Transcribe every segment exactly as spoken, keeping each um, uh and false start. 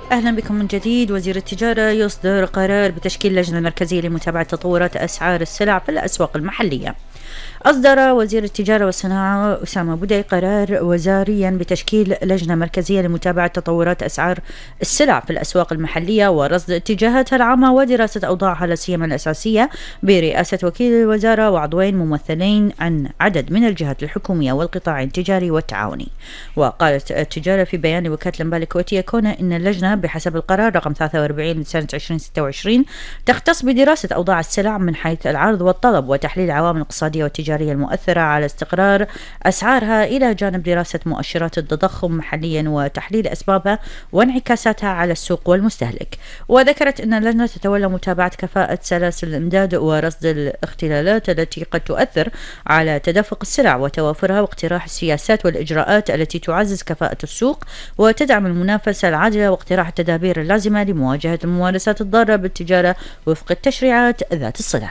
أهلا بكم من جديد. وزير التجارة يصدر قرار بتشكيل لجنة مركزية لمتابعة تطورات أسعار السلع في الأسواق المحلية. أصدر وزير التجارة والصناعة أسامة بودي قرار وزاريا بتشكيل لجنة مركزية لمتابعة تطورات أسعار السلع في الأسواق المحلية ورصد اتجاهاتها العامة ودراسة أوضاعها لا سيما الأساسية برئاسة وكيل الوزارة وعضوين ممثلين عن عدد من الجهات الحكومية والقطاع التجاري والتعاوني. وقالت التجارة في بيان لوكالة الأنباء الكويتية كون إن اللجنة بحسب القرار رقم ثلاثة وأربعين لسنة ألفين وستة وعشرين تختص بدراسة أوضاع السلع من حيث العرض والطلب وتحليل العوامل الاقتصادية والتجارية المؤثرة على استقرار أسعارها إلى جانب دراسة مؤشرات التضخم محليا وتحليل أسبابها وانعكاساتها على السوق والمستهلك. وذكرت أن اللجنة تتولى متابعة كفاءة سلاسل الإمداد ورصد الاختلالات التي قد تؤثر على تدفق السلع وتوافرها واقتراح السياسات والإجراءات التي تعزز كفاءة السوق وتدعم المنافسة العادلة واقتراح التدابير اللازمة لمواجهة الممارسات الضارة بالتجارة وفق التشريعات ذات الصلة.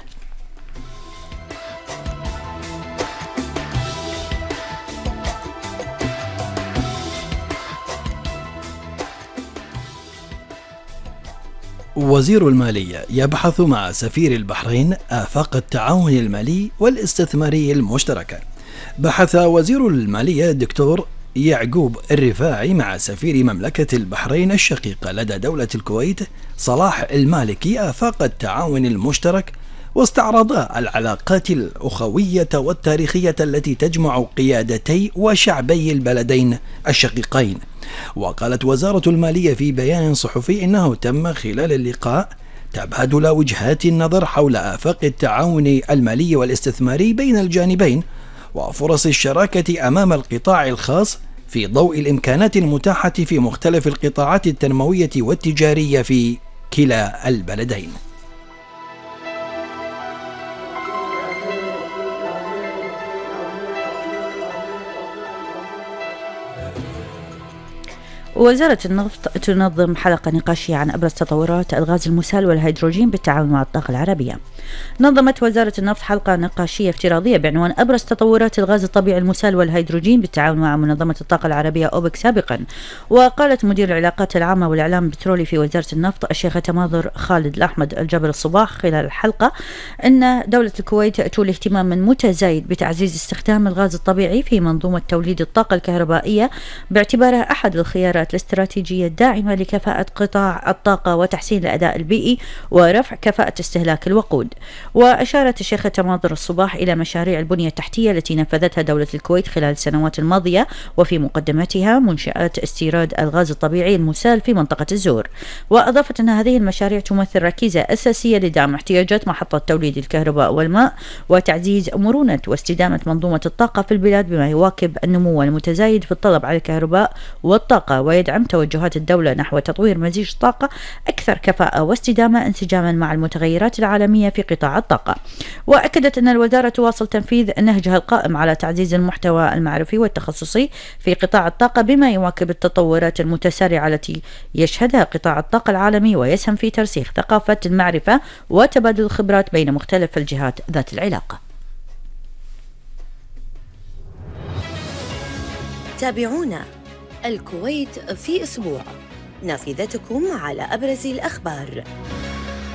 وزير المالية يبحث مع سفير البحرين آفاق التعاون المالي والاستثماري المشتركة. بحث وزير المالية الدكتور يعقوب الرفاعي مع سفير مملكة البحرين الشقيقة لدى دولة الكويت صلاح المالكي آفاق التعاون المشترك، واستعرضا العلاقات الأخوية والتاريخية التي تجمع قيادتي وشعبي البلدين الشقيقين. وقالت وزارة المالية في بيان صحفي إنه تم خلال اللقاء تبادل وجهات النظر حول آفاق التعاون المالي والاستثماري بين الجانبين وفرص الشراكة أمام القطاع الخاص في ضوء الإمكانات المتاحة في مختلف القطاعات التنموية والتجارية في كلا البلدين. وزارة النفط تنظم حلقة نقاشية عن أبرز تطورات الغاز المسال والهيدروجين بالتعاون مع الطاقة العربية. نظمت وزارة النفط حلقة نقاشية افتراضية بعنوان أبرز تطورات الغاز الطبيعي المسال والهيدروجين بالتعاون مع منظمة الطاقة العربية أوبك سابقا. وقالت مدير العلاقات العامة والإعلام البترولي في وزارة النفط الشيخة تماظر خالد الأحمد الجبل الصباح خلال الحلقة أن دولة الكويت تولي اهتماما متزايد بتعزيز استخدام الغاز الطبيعي في منظومة توليد الطاقة الكهربائية باعتبارها أحد الخيارات الاستراتيجية الداعمة لكفاءة قطاع الطاقة وتحسين الأداء البيئي ورفع كفاءة استهلاك الوقود. وأشارت الشيخة تماظر الصباح إلى مشاريع البنية التحتية التي نفذتها دولة الكويت خلال السنوات الماضية وفي مقدمتها منشآت استيراد الغاز الطبيعي المسال في منطقة الزور. وأضافت أن هذه المشاريع تمثل ركيزة أساسية لدعم احتياجات محطة توليد الكهرباء والماء وتعزيز مرونة واستدامة منظومة الطاقة في البلاد بما يواكب النمو المتزايد في الطلب على الكهرباء والطاقة ويدعم توجهات الدولة نحو تطوير مزيج الطاقة أكثر كفاءة واستدامة انسجاما مع المتغيرات العالمية في قطاع الطاقة. وأكدت أن الوزارة تواصل تنفيذ نهجها القائم على تعزيز المحتوى المعرفي والتخصصي في قطاع الطاقة بما يواكب التطورات المتسارعة التي يشهدها قطاع الطاقة العالمي ويسهم في ترسيخ ثقافة المعرفة وتبادل الخبرات بين مختلف الجهات ذات العلاقة. تابعونا الكويت في أسبوع، نافذتكم على أبرز الأخبار.